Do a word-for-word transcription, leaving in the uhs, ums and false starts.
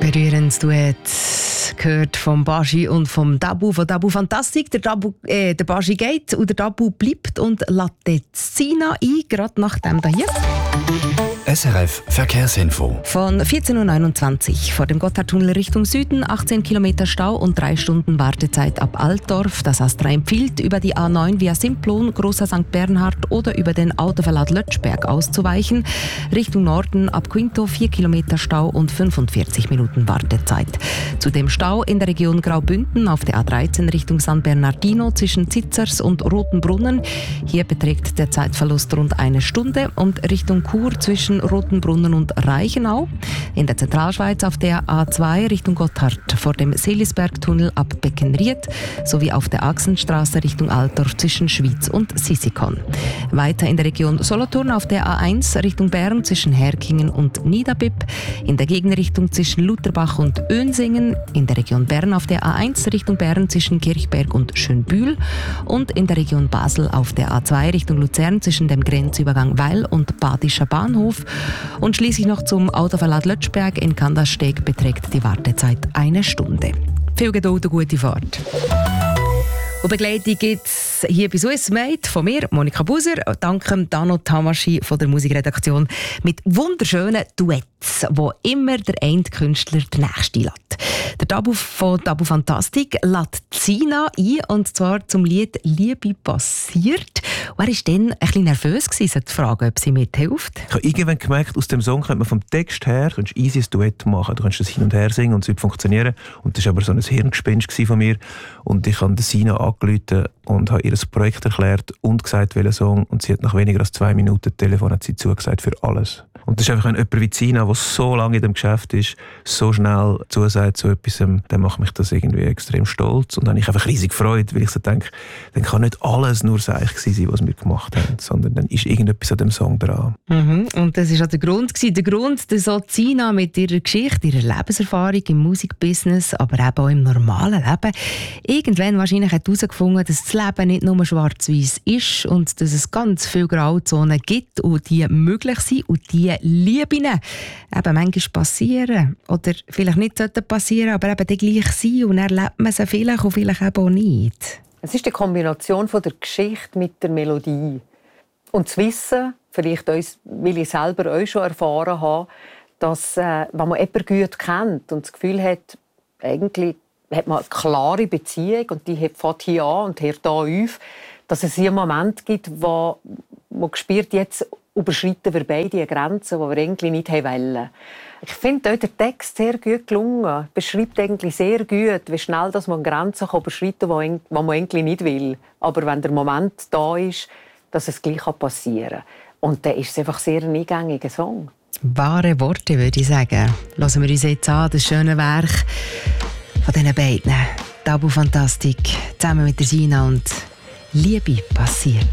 berührendes Duett gehört vom Baschi und vom Dabu, von Dabu Fantastik. Der, Dabu, äh, der Baschi geht und der Dabu bleibt und lädt die Sina ein, gerade nach dem hier. S R F Verkehrsinfo. Von vierzehn Uhr neunundzwanzig vor dem Gotthardtunnel Richtung Süden, achtzehn Kilometer Stau und drei Stunden Wartezeit ab Altdorf. Das Astra empfiehlt, über die A neun via Simplon, Großer Sankt Bernhard oder über den Autoverlad Lötschberg auszuweichen. Richtung Norden ab Quinto vier Kilometer Stau und fünfundvierzig Minuten Wartezeit. Zudem Stau in der Region Graubünden auf der A dreizehn Richtung San Bernardino zwischen Zitzers und Rotenbrunnen. Hier beträgt der Zeitverlust rund eine Stunde und Richtung Chur zwischen Rotenbrunnen und Reichenau. In der Zentralschweiz auf der A zwei Richtung Gotthard vor dem Seelisbergtunnel ab Beckenried sowie auf der Axenstraße Richtung Altdorf zwischen Schwyz und Sisikon. Weiter in der Region Solothurn auf der A eins Richtung Bern zwischen Herkingen und Niederbipp. In der Gegenrichtung zwischen Lutherbach und Önsingen. In der Region Bern auf der A eins Richtung Bern zwischen Kirchberg und Schönbühl. Und in der Region Basel auf der A zwei Richtung Luzern zwischen dem Grenzübergang Weil und Badischer Bahnhof. Und schließlich noch zum Autoverlad Lötschberg in Kandersteg beträgt die Wartezeit eine Stunde. Viel Geduld und gute Fahrt. Und Begleitung gibt es hier bei Swiss Made von mir, Monika Buser, dank Dano Tamaschi von der Musikredaktion mit wunderschönen Duets, wo immer der eine Künstler den nächsten lädt. Der Dabu von Dabu Fantastik lädt Sina ein, und zwar zum Lied «Liebe passiert». Und er war dann ein bisschen nervös, sollte fragen, ob sie mithilft. Ich habe irgendwann gemerkt, aus dem Song könnte man vom Text her ein easy Duett machen. Du kannst das hin und her singen und es wird funktionieren. Und das war aber so ein Hirngespinst von mir. Und ich habe Sina angerufen und habe ihr ein Projekt erklärt und gesagt, welchen Song. Und sie hat nach weniger als zwei Minuten Telefon hat sie zugesagt für alles. Und das ist einfach, wenn jemand wie Sina, der so lange in dem Geschäft ist, so schnell zusagt zu etwas, dann macht mich das irgendwie extrem stolz. Und dann habe ich einfach riesig gefreut, weil ich so denke, dann kann nicht alles nur seich sein, was wir gemacht haben, sondern dann ist irgendetwas an dem Song dran. Mhm. Und das war auch der Grund. Der Grund, dass auch Sina mit ihrer Geschichte, ihrer Lebenserfahrung im Musikbusiness, aber eben auch im normalen Leben, irgendwann wahrscheinlich hat herausgefunden, dass das Leben nicht nur schwarz-weiß ist und dass es ganz viele Grauzonen gibt und die möglich sind und die Lieben eben manchmal passieren oder vielleicht nicht passieren, aber eben gleich sein und dann lebt man sie vielleicht und vielleicht eben auch nicht. Es ist die Kombination von der Geschichte mit der Melodie. Und zu wissen, vielleicht uns, weil ich selber auch schon erfahren habe, dass äh, wenn man jemanden gut kennt und das Gefühl hat, eigentlich hat man eine klare Beziehung und die fängt hier an und hört da auf, dass es hier einen Moment gibt, wo man spürt, jetzt überschreiten wir beide Grenzen, die wir eigentlich nicht wollen. Ich finde auch der Text sehr gut gelungen. Beschreibt eigentlich sehr gut, wie schnell dass man Grenzen überschreiten kann, die man eigentlich nicht will. Aber wenn der Moment da ist, dass es gleich passieren kann. Und dann ist es einfach sehr ein eingängiger Song. Wahre Worte, würde ich sagen. Lassen wir uns jetzt an, das schöne Werk von diesen beiden. Dabu Fantastik, zusammen mit der Sina und «Liebe passiert».